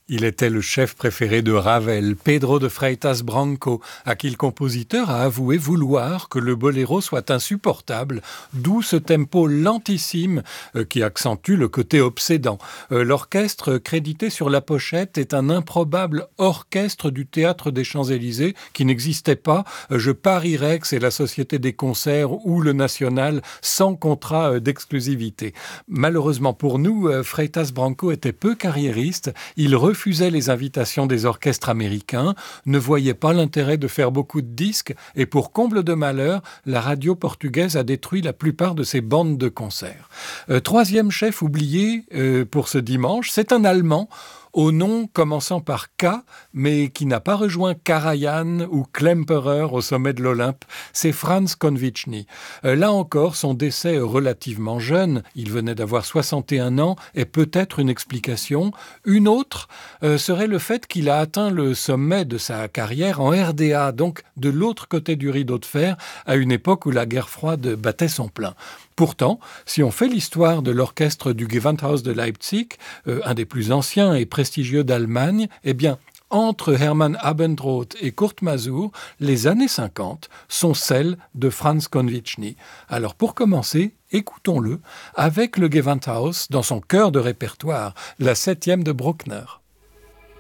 Il était le chef préféré de Ravel, Pedro de Freitas Branco, à qui le compositeur a avoué vouloir que le boléro soit insupportable, d'où ce tempo lentissime qui accentue le côté obsédant. L'orchestre crédité sur la pochette est un improbable orchestre du Théâtre des Champs-Élysées qui n'existait pas. Je parierais que c'est la Société des concerts ou le National sans contrat d'exclusivité. Malheureusement pour nous, Freitas Branco était peu carriériste. Il refusait les invitations des orchestres américains, ne voyait pas l'intérêt de faire beaucoup de disques et pour comble de malheur, la radio portugaise a détruit la plupart de ses bandes de concerts. Troisième chef oublié pour ce dimanche, c'est un Allemand au nom commençant par K, mais qui n'a pas rejoint Karajan ou Klemperer au sommet de l'Olympe, c'est Franz Konviczny. Là encore, son décès relativement jeune, il venait d'avoir 61 ans, est peut-être une explication. Une autre serait le fait qu'il a atteint le sommet de sa carrière en RDA, donc de l'autre côté du rideau de fer, à une époque où la guerre froide battait son plein. Pourtant, si on fait l'histoire de l'orchestre du Gewandhaus de Leipzig, un des plus anciens et prestigieux d'Allemagne, eh bien, entre Hermann Abendroth et Kurt Masur, les années 50 sont celles de Franz Konviczny. Alors pour commencer, écoutons-le avec le Gewandhaus dans son cœur de répertoire, la 7e de Bruckner.